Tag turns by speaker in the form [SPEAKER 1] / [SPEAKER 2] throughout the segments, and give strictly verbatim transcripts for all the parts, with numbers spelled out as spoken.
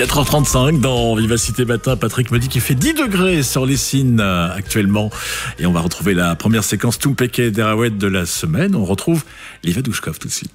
[SPEAKER 1] quatre heures trente-cinq dans Vivacité Matin. Patrick me dit qu'il fait dix degrés sur les Cygnes actuellement. Et on va retrouver la première séquence Tumpeke Derawet de la semaine. On retrouve Liva Douchkov tout de suite.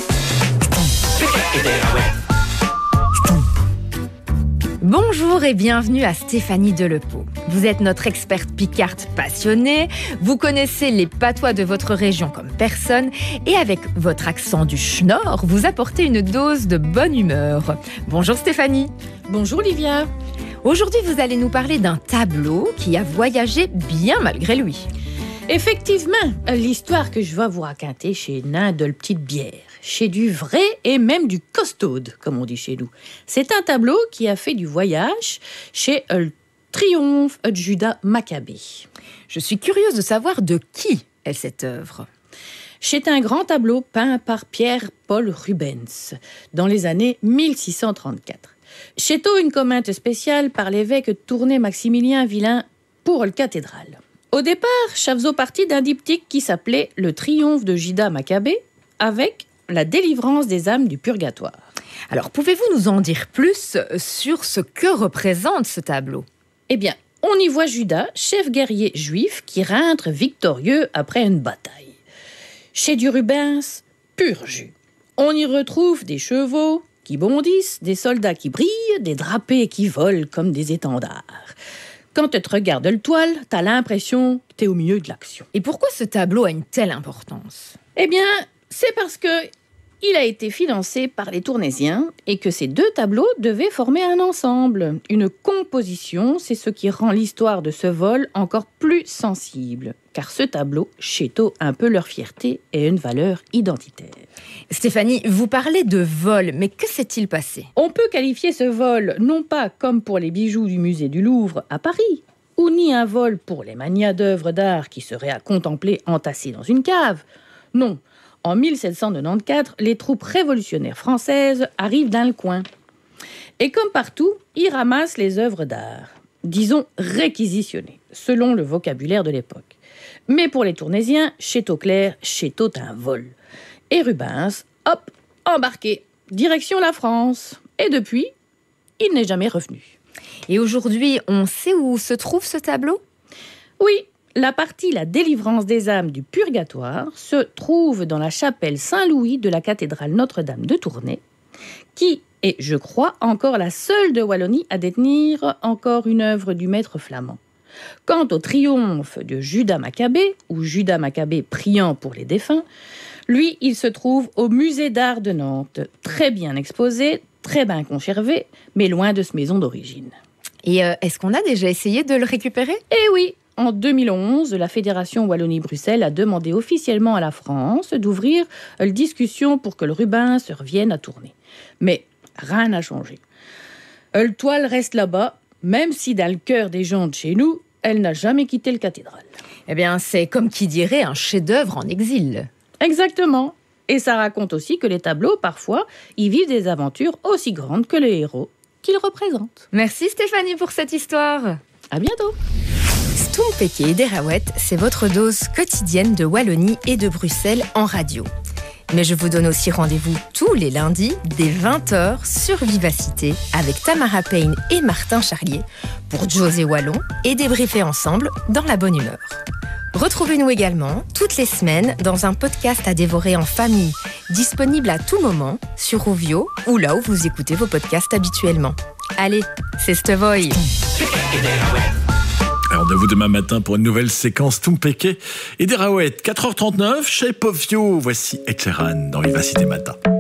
[SPEAKER 2] Bonjour et bienvenue à Stéphanie Delepeau. Vous êtes notre experte picarde passionnée, vous connaissez les patois de votre région comme personne et avec votre accent du Schnorr, vous apportez une dose de bonne humeur. Bonjour Stéphanie.
[SPEAKER 3] Bonjour Livia.
[SPEAKER 2] Aujourd'hui, vous allez nous parler d'un tableau qui a voyagé bien malgré lui.
[SPEAKER 3] Effectivement, l'histoire que je vais vous raconter chez Nain de la Petite Bière, chez du vrai et même du costaude, comme on dit chez nous. C'est un tableau qui a fait du voyage chez le Triomphe de Judas Maccabée.
[SPEAKER 2] Je suis curieuse de savoir de qui est cette œuvre.
[SPEAKER 3] C'est un grand tableau peint par Pierre-Paul Rubens dans les années mille six cent trente-quatre. C'est une commande spéciale par l'évêque de Tournai Maximilien Villain pour le cathédrale. Au départ, ça faisait partie d'un diptyque qui s'appelait Le Triomphe de Judas Maccabée avec la délivrance des âmes du purgatoire.
[SPEAKER 2] Alors, pouvez-vous nous en dire plus sur ce que représente ce tableau ?
[SPEAKER 3] Eh bien, on y voit Judas, chef guerrier juif, qui rentre victorieux après une bataille. Chez du Rubens, pur jus. On y retrouve des chevaux qui bondissent, des soldats qui brillent, des drapés qui volent comme des étendards. Quand tu te regardes le toile, t'as l'impression que t'es au milieu de l'action.
[SPEAKER 2] Et pourquoi ce tableau a une telle importance ?
[SPEAKER 3] Eh bien, c'est parce que il a été financé par les Tournaisiens et que ces deux tableaux devaient former un ensemble. Une composition, c'est ce qui rend l'histoire de ce vol encore plus sensible. Car ce tableau chéteau un peu leur fierté et une valeur identitaire.
[SPEAKER 2] Stéphanie, vous parlez de vol, mais que s'est-il passé ?
[SPEAKER 3] On peut qualifier ce vol non pas comme pour les bijoux du musée du Louvre à Paris, ou ni un vol pour les manias d'œuvres d'art qui seraient à contempler entassés dans une cave. Non. En mille sept cent quatre-vingt-quatorze, les troupes révolutionnaires françaises arrivent dans le coin. Et comme partout, ils ramassent les œuvres d'art, disons réquisitionnées, selon le vocabulaire de l'époque. Mais pour les Tournaisiens, c'est au clair, c'est un vol. Et Rubens, hop, embarqué, direction la France. Et depuis, il n'est jamais revenu.
[SPEAKER 2] Et aujourd'hui, on sait où se trouve ce tableau ?
[SPEAKER 3] Oui. La partie La délivrance des âmes du purgatoire se trouve dans la chapelle Saint-Louis de la cathédrale Notre-Dame de Tournai, qui est, je crois, encore la seule de Wallonie à détenir encore une œuvre du maître flamand. Quant au triomphe de Judas Maccabée, ou Judas Maccabée priant pour les défunts, lui, il se trouve au musée d'art de Nantes, très bien exposé, très bien conservé, mais loin de sa maison d'origine.
[SPEAKER 2] Et euh, est-ce qu'on a déjà essayé de le récupérer ?
[SPEAKER 3] Eh oui. En deux mille onze, la Fédération Wallonie-Bruxelles a demandé officiellement à la France d'ouvrir une discussion pour que le Rubens revienne à Tournai. Mais rien n'a changé. Le toile reste là-bas, même si dans le cœur des gens de chez nous, elle n'a jamais quitté le cathédrale.
[SPEAKER 2] Eh bien, c'est comme qui dirait un chef-d'œuvre en exil.
[SPEAKER 3] Exactement. Et ça raconte aussi que les tableaux, parfois, y vivent des aventures aussi grandes que les héros qu'ils représentent.
[SPEAKER 2] Merci Stéphanie pour cette histoire.
[SPEAKER 3] À bientôt.
[SPEAKER 2] Tumpeke Derawet, c'est votre dose quotidienne de Wallonie et de Bruxelles en radio. Mais je vous donne aussi rendez-vous tous les lundis dès vingt heures sur Vivacité avec Tamara Payne et Martin Charlier pour José Wallon et débriefer ensemble dans la bonne humeur. Retrouvez-nous également toutes les semaines dans un podcast à dévorer en famille, disponible à tout moment sur Rovio ou là où vous écoutez vos podcasts habituellement. Allez, c'est Stevoy.
[SPEAKER 1] Rendez-vous demain matin pour une nouvelle séquence Tumpeke et Derawet. quatre heures trente-neuf chez Povio. Voici Ed Sheeran dans Vivacité Matin.